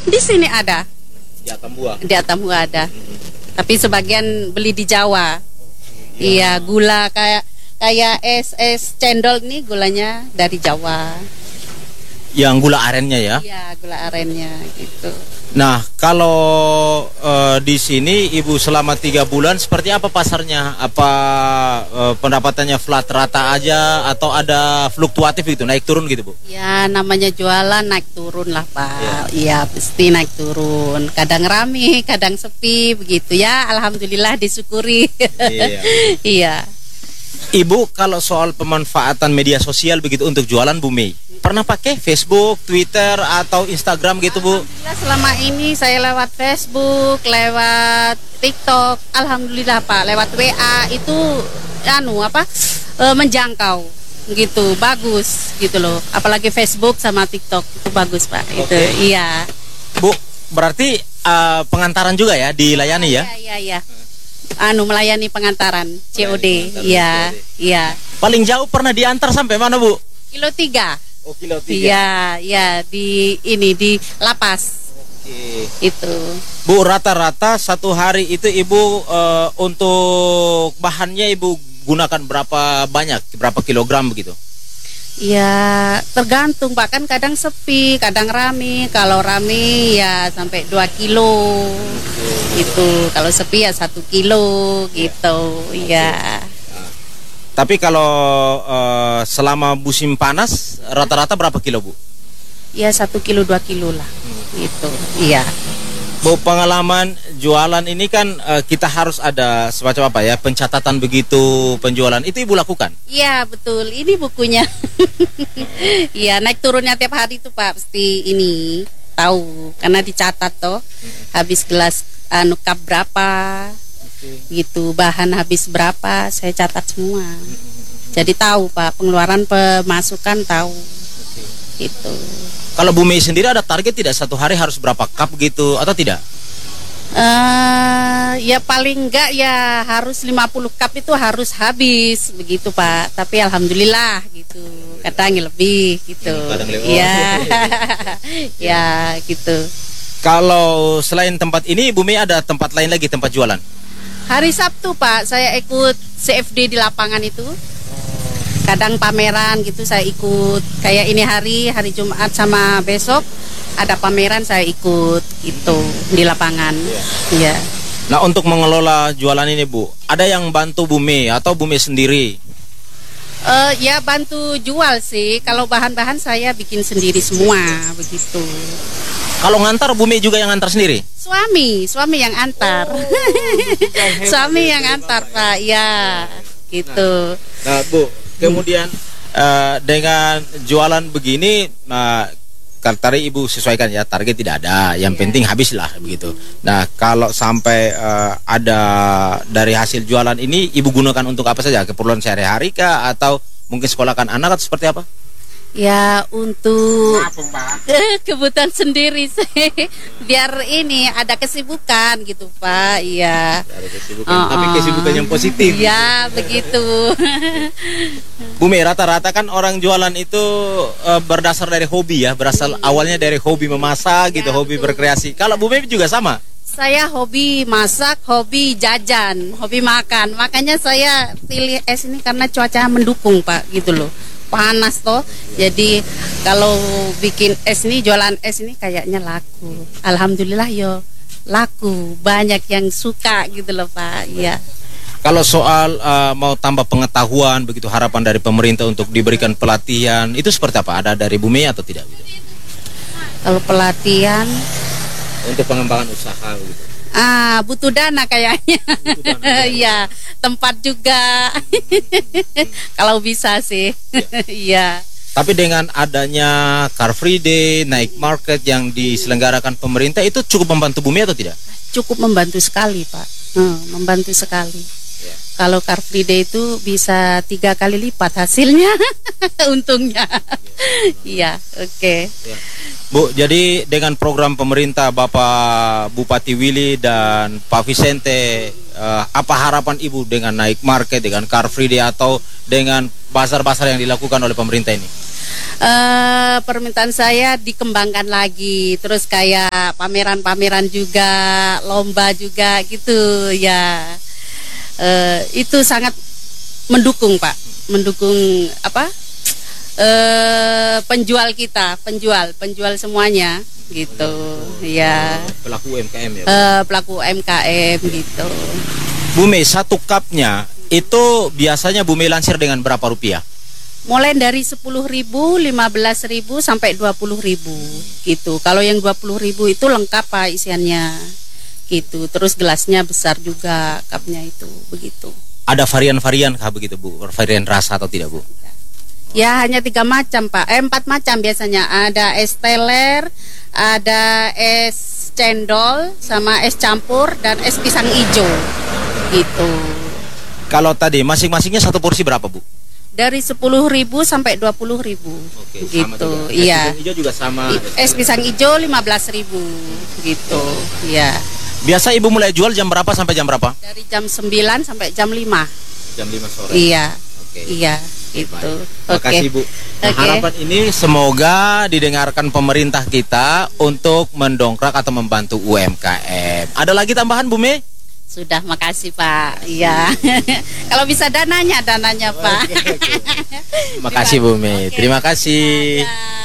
Di sini ada. Di Atambua. Di Atambua ada. Tapi sebagian beli di Jawa. Iya, gula kayak es cendol nih gulanya dari Jawa. Yang gula arennya ya? Iya, gula arennya gitu. Nah, kalau di sini Ibu selama 3 bulan seperti apa pasarnya? Apa pendapatannya flat rata aja atau ada fluktuatif gitu, naik turun gitu, Bu? Ya, namanya jualan naik turun lah, Pak. Iya, pasti naik turun. Kadang rame, kadang sepi begitu ya. Alhamdulillah disyukuri. Iya. Iya. Ibu, kalau soal pemanfaatan media sosial begitu untuk jualan, Bu Mei, pernah pakai Facebook, Twitter, atau Instagram gitu, Bu? Alhamdulillah selama ini saya lewat Facebook, lewat TikTok, alhamdulillah Pak, lewat WA itu menjangkau gitu, bagus gitu loh. Apalagi Facebook sama TikTok itu bagus Pak. Itu iya. Bu, berarti pengantaran juga ya dilayani ya? Iya. Melayani pengantaran COD. Iya, iya. Paling jauh pernah diantar sampai mana, Bu? Kilo 3. Oh, kilo 3. Iya, di Lapas. Oke. Itu. Bu, rata-rata satu hari itu Ibu untuk bahannya Ibu gunakan berapa banyak, berapa kilogram begitu? Ya, tergantung Pak, kan kadang sepi, kadang rame. Kalau rame ya sampai 2 kilo. Gitu. Kalau sepi ya 1 kilo gitu. Ya. Tapi kalau selama musim panas rata-rata berapa kilo, Bu? Ya 1 kilo 2 kilo lah. Gitu. Iya. Bu, pengalaman jualan ini kan kita harus ada semacam apa ya, pencatatan begitu penjualan. Itu Ibu lakukan? Iya, betul. Ini bukunya. Iya, naik turunnya tiap hari itu Pak, pasti ini tahu karena dicatat toh. Habis gelas cup berapa. Gitu, bahan habis berapa, saya catat semua. Jadi tahu Pak, pengeluaran pemasukan tahu. Gitu. Kalau Bu Mei sendiri ada target tidak satu hari harus berapa cup gitu atau tidak? Ya paling enggak ya harus 50 cup itu harus habis begitu Pak. Tapi alhamdulillah gitu. Kadang lebih gitu. Iya. Ya gitu. Kalau selain tempat ini Bu Mei ada tempat lain lagi tempat jualan? Hari Sabtu Pak, saya ikut CFD di lapangan itu. Kadang pameran gitu saya ikut. Kayak ini hari Jumat sama besok ada pameran saya ikut gitu di lapangan. Iya. Nah, untuk mengelola jualan ini Bu, ada yang bantu Bu Mei atau Bu Mei sendiri? Ya bantu jual sih. Kalau bahan-bahan saya bikin sendiri semua begitu. Kalau ngantar Bu Mei juga yang ngantar sendiri? Suami yang antar. Suami yang antar Pak. Ya, gitu. Nah, Bu, kemudian dengan jualan begini, tadi Ibu sesuaikan ya, target tidak ada, yang penting habislah begitu. Nah, kalau sampai ada dari hasil jualan ini Ibu gunakan untuk apa saja? Keperluan sehari-hari kah atau mungkin sekolahkan anak atau seperti apa? Ya untuk kebutuhan sendiri sih, biar ini ada kesibukan gitu Pak. Iya. Ada kesibukan, tapi kesibukan yang positif. Ya begitu. Bu Mei, rata-rata kan orang jualan itu berdasar dari hobi ya, berasal awalnya dari hobi memasak gitu, hobi berkreasi. Kalau Bu Mei juga sama? Saya hobi masak, hobi jajan, hobi makan. Makanya saya pilih es ini karena cuaca mendukung Pak, gitu loh. Panas toh, jadi kalau bikin es ini, jualan es ini kayaknya laku. Alhamdulillah yo laku, banyak yang suka gitu loh Pak. Iya. Kalau soal mau tambah pengetahuan begitu, harapan dari pemerintah untuk diberikan pelatihan itu seperti apa? Ada dari Bu Mei atau tidak? Gitu? Kalau pelatihan untuk pengembangan usaha gitu. Butuh dana kayaknya. Iya, tempat juga. Kalau bisa sih. Iya. Tapi dengan adanya Car Free Day, Night Market yang diselenggarakan pemerintah itu cukup membantu Bu Mei atau tidak? Cukup membantu sekali Pak. Membantu sekali. Kalau Car Free Day itu bisa 3 kali lipat hasilnya. Untungnya. Iya, oke. Bu, jadi dengan program pemerintah Bapak Bupati Willy dan Pak Vicente apa harapan Ibu dengan naik market, dengan Car Free Day atau dengan bazar-bazar yang dilakukan oleh pemerintah ini? Permintaan saya dikembangkan lagi, terus kayak pameran-pameran juga, lomba juga gitu ya. Itu sangat mendukung Pak, mendukung apa? Penjual kita, penjual semuanya gitu ya. Pelaku UMKM ya. Pelaku UMKM gitu. Bu Mei, satu cupnya itu biasanya Bu Mei lansir dengan berapa rupiah? Mulai dari 10.000, 15.000 sampai 20.000 gitu. Kalau yang 20.000 itu lengkap Pak isiannya gitu. Terus gelasnya besar juga, cupnya itu begitu. Ada varian-varian kah begitu Bu? Varian rasa atau tidak Bu? Ya hanya 3 macam Pak, 4 macam biasanya. Ada es teler, ada es cendol, sama es campur dan es pisang hijau gitu. Kalau tadi masing-masingnya satu porsi berapa Bu? Dari 10.000 sampai 20.000 gitu. Iya. Es pisang hijau juga sama. Es pisang hijau 15.000 gitu. Iya. Biasa Ibu mulai jual jam berapa sampai jam berapa? Dari jam 9 sampai jam 5. Jam 5 sore. Iya. Oke. Iya, gitu. Terima kasih Bu. Nah, harapan ini semoga didengarkan pemerintah kita untuk mendongkrak atau membantu UMKM. Ada lagi tambahan Bu Mei? Sudah, makasih Pak. Iya. Kalau bisa dananya Pak. Terima kasih Bu Mei. Terima kasih. Ya.